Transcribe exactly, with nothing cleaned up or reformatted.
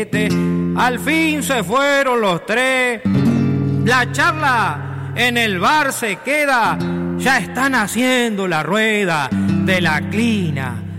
Al fin se fueron los tres. La charla en el bar se queda. Ya están haciendo la rueda de la clina.